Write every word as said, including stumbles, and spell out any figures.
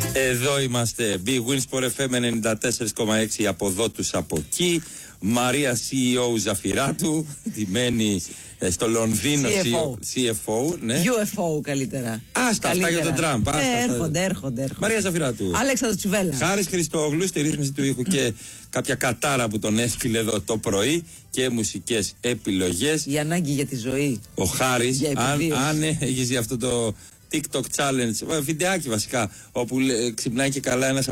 Εδώ είμαστε. Big Wins for εφ εμ ενενήντα τέσσερα κόμμα έξι από εδώ τους από εκεί. Μαρία σι ι ο Ζαφυράτου, ντυμένη στο Λονδίνο. σι εφ ο. σι εφ ο, ναι. γιου εφ ο καλύτερα. Άστα, αυτά για τον Τραμπ. Ε, έρχονται, έρχονται, έρχονται. Μαρία Ζαφυράτου. Αλέξανδρος Τσουβέλλας. Χάρης Χριστόγλου στη ρύθμιση του ήχου και κάποια κατάρα που τον έστειλε εδώ το πρωί και μουσικές επιλογές. Η ανάγκη για τη ζωή. Ο Χάρης, αν, αν έχεις για αυτό το TikTok challenge, βιντεάκι βασικά, όπου ξυπνάει και καλά ένας